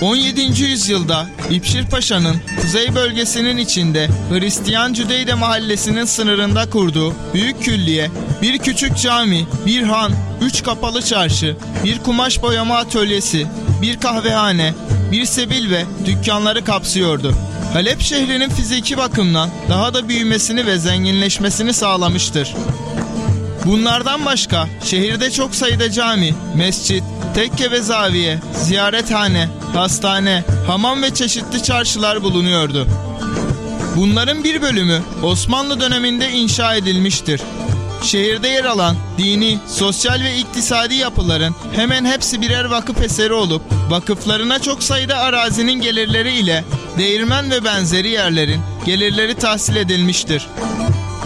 17. yüzyılda İpşir Paşa'nın kuzey bölgesinin içinde Hristiyan Cüdeyde mahallesinin sınırında kurduğu büyük külliye, bir küçük cami, bir han, 3 kapalı çarşı, bir kumaş boyama atölyesi, bir kahvehane, bir sebil ve dükkanları kapsıyordu. Halep şehrinin fiziki bakımdan daha da büyümesini ve zenginleşmesini sağlamıştır. Bunlardan başka şehirde çok sayıda cami, mescit, tekke ve zaviye, ziyarethane, hastane, hamam ve çeşitli çarşılar bulunuyordu. Bunların bir bölümü Osmanlı döneminde inşa edilmiştir. Şehirde yer alan dini, sosyal ve iktisadi yapıların hemen hepsi birer vakıf eseri olup vakıflarına çok sayıda arazinin gelirleri ile değirmen ve benzeri yerlerin gelirleri tahsil edilmiştir.